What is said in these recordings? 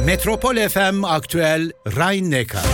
Metropol FM Aktüel Rhein-Neckar.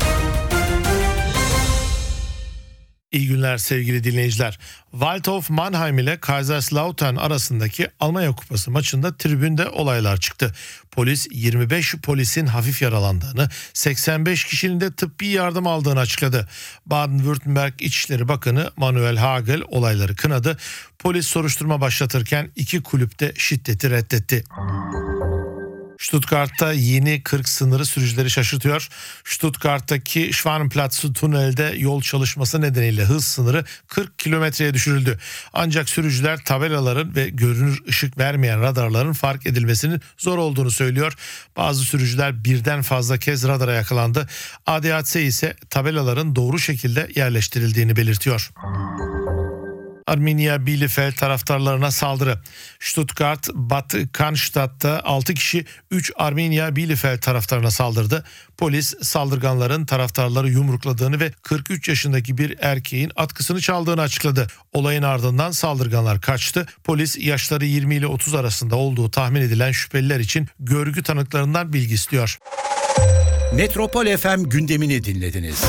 İyi günler sevgili dinleyiciler. Waldhof Mannheim ile Kaiserslautern arasındaki Almanya Kupası maçında tribünde olaylar çıktı. Polis 25 polisin hafif yaralandığını, 85 kişinin de tıbbi yardım aldığını açıkladı. Baden-Württemberg İçişleri Bakanı Manuel Hagel olayları kınadı. Polis soruşturma başlatırken iki kulüp de şiddeti reddetti. Stuttgart'ta yeni 40 sınırı sürücüleri şaşırtıyor. Stuttgart'taki Schwanenplatz tünelde yol çalışması nedeniyle hız sınırı 40 kilometreye düşürüldü. Ancak sürücüler tabelaların ve görünür ışık vermeyen radarların fark edilmesinin zor olduğunu söylüyor. Bazı sürücüler birden fazla kez radara yakalandı. ADAC ise tabelaların doğru şekilde yerleştirildiğini belirtiyor. Arminia Bielefeld taraftarlarına saldırı. Stuttgart Bad Cannstatt'ta 6 kişi 3 Arminia Bielefeld taraftarına saldırdı. Polis saldırganların taraftarları yumrukladığını ve 43 yaşındaki bir erkeğin atkısını çaldığını açıkladı. Olayın ardından saldırganlar kaçtı. Polis yaşları 20 ile 30 arasında olduğu tahmin edilen şüpheliler için görgü tanıklarından bilgi istiyor. Metropol FM gündemini dinlediniz.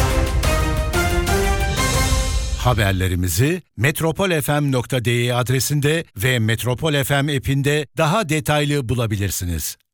Haberlerimizi metropolfm.de adresinde ve Metropol FM app'inde daha detaylı bulabilirsiniz.